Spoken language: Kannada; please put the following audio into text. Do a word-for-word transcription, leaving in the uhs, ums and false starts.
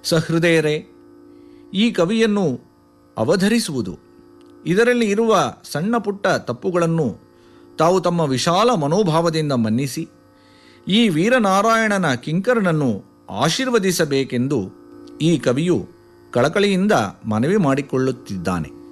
ಸಹೃದಯರೇ, ಈ ಕವಿಯನ್ನು ಅವಧರಿಸುವುದು, ಇದರಲ್ಲಿ ಇರುವ ಸಣ್ಣ ಪುಟ್ಟ ತಪ್ಪುಗಳನ್ನು ತಾವು ತಮ್ಮ ವಿಶಾಲ ಮನೋಭಾವದಿಂದ ಮನ್ನಿಸಿ ಈ ವೀರನಾರಾಯಣನ ಕಿಂಕರನನ್ನು ಆಶೀರ್ವದಿಸಬೇಕೆಂದು ಈ ಕವಿಯು ಕಳಕಳಿಯಿಂದ ಮನವಿ ಮಾಡಿಕೊಳ್ಳುತ್ತಿದ್ದಾನೆ.